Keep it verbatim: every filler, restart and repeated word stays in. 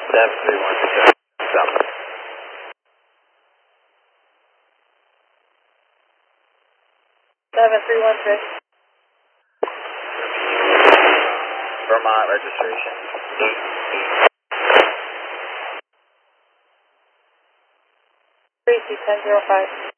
seven three one six. Stop. seven three one six. Vermont registration. three two ten zero five.